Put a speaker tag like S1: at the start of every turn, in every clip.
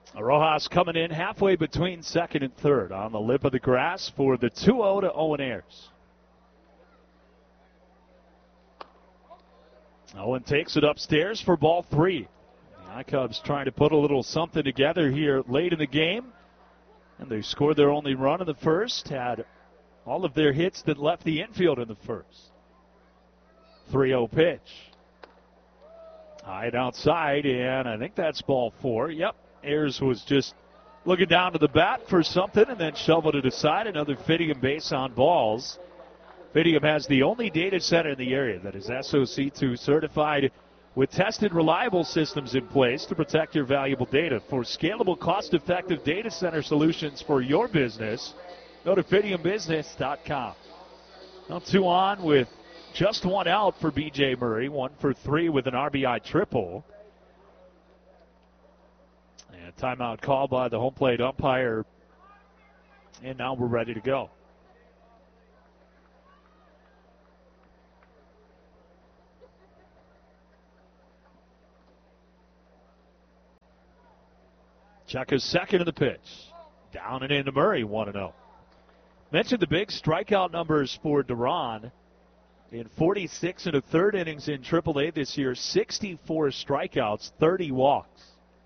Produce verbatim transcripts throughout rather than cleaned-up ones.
S1: Rojas coming in halfway between second and third on the lip of the grass for the two oh to Owen Ayers. Owen takes it upstairs for ball three. The iCubs trying to put a little something together here late in the game. And they scored their only run in the first, had all of their hits that left the infield in the first. three oh pitch. High and outside, and I think that's ball four. Yep, Ayers was just looking down to the bat for something and then shoveled it aside. Another Fidium base on balls. Fidium has the only data center in the area that is S O C two certified with tested, reliable systems in place to protect your valuable data. For scalable, cost-effective data center solutions for your business, go to Fidium Business dot com. Now two on with just one out for B J Murray, one for three with an R B I triple. And timeout call by the home plate umpire. And now we're ready to go. Check his second of the pitch. Down and into Murray, one and oh. Mentioned the big strikeout numbers for Duran. In forty-six and a third innings in triple A this year, sixty-four strikeouts, thirty walks.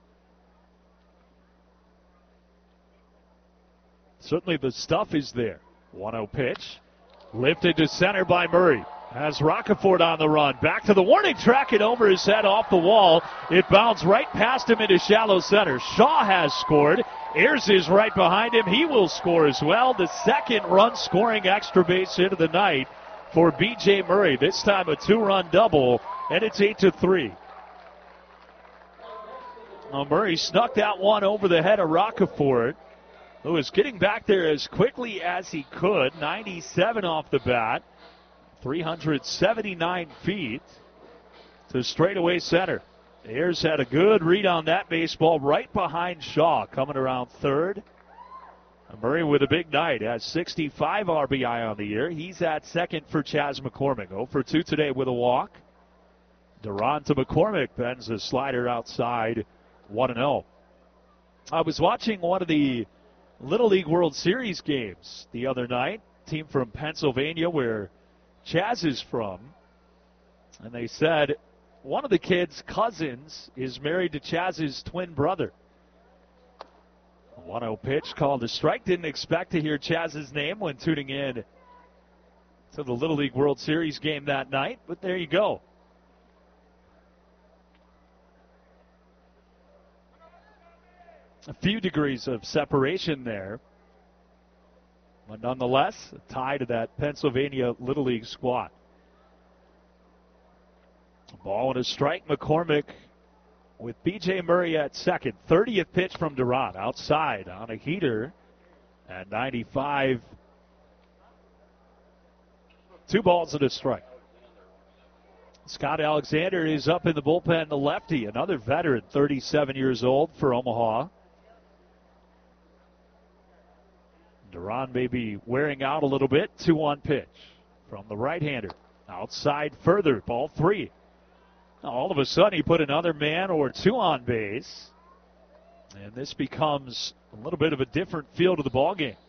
S1: Certainly the stuff is there. one oh pitch. Lifted to center by Murray. Has Roccaforte on the run. Back to the warning track and over his head off the wall. It bounced right past him into shallow center. Shaw has scored. Ayers is right behind him. He will score as well. The second run scoring extra base hit of the night for B J Murray. This time a two-run double, and it's eight to three. Well, Murray snuck that one over the head of Roccaforte, who was getting back there as quickly as he could. ninety-seven off the bat, three hundred seventy-nine feet to straightaway center. Ayers had a good read on that baseball right behind Shaw, coming around third. Murray with a big night, has sixty-five R B I on the year. He's at second for Chas McCormick. oh for two today with a walk. Duran to McCormick, bends a slider outside, one and oh. I was watching one of the Little League World Series games the other night, team from Pennsylvania where Chaz is from, and they said one of the kids' cousins is married to Chaz's twin brother. one oh pitch called a strike. Didn't expect to hear Chaz's name when tuning in to the Little League World Series game that night, but there you go. A few degrees of separation there, but nonetheless, a tie to that Pennsylvania Little League squad. Ball and a strike. McCormick with B J Murray at second. thirtieth pitch from Duran, outside on a heater at ninety-five. Two balls and a strike. Scott Alexander is up in the bullpen, the lefty, another veteran, thirty-seven years old for Omaha. Duran may be wearing out a little bit. two one pitch from the right-hander. Outside further, ball three. All of a sudden, he put another man or two on base, and this becomes a little bit of a different feel to the ball game.